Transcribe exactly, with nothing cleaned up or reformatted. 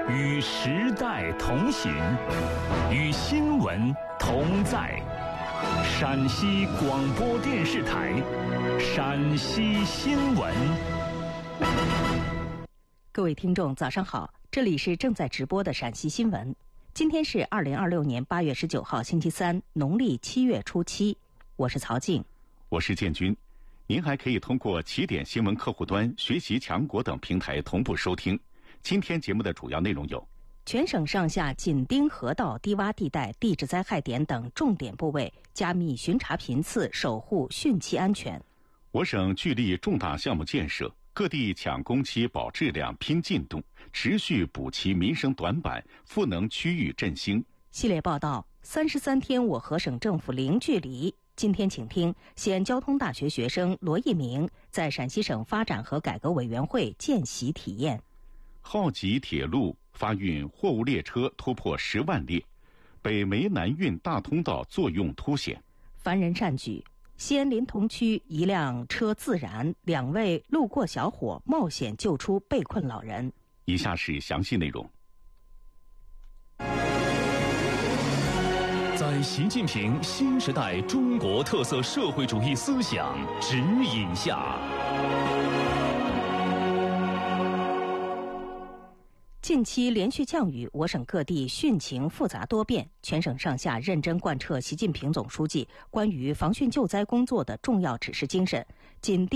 与时代同行，与新闻同在。陕西广播电视台陕西新闻。 各位听众早上好，这里是正在直播的陕西新闻。今天是二零二六年八月十九号星期三，农历七月初七。我是曹静， 我是建军。您还可以通过起点新闻客户端、学习强国等平台同步收听。今天节目的主要内容有： 全省上下紧盯河道、低洼地带、地质灾害点等重点部位，加密巡查频次，守护汛期安全。 我省聚力重大项目建设，各地抢工期、保质量、拼进度，持续补齐民生短板，赋能区域振兴。 系列报道：三十三天我和省政府零距离。今天请听西安交通大学学生罗一鸣在陕西省发展和改革委员会见习体验。 浩吉铁路发运货物列车突破十万列，北煤南运大通道作用凸显。 凡人善举，西安临潼区一辆车自燃，两位路过小伙冒险救出被困老人。 以下是详细内容。 在习近平新时代中国特色社会主义思想指引下， 近期连续降雨，我省各地汛情复杂多变，全省上下认真贯彻习近平总书记关于防汛救灾工作的重要指示精神，紧盯